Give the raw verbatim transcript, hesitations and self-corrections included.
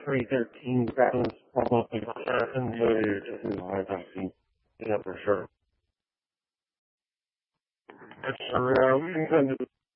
three thirteen seconds, almost a second, so you're just in the high vaccine. Yeah, for sure. That's true. Yeah, we intend to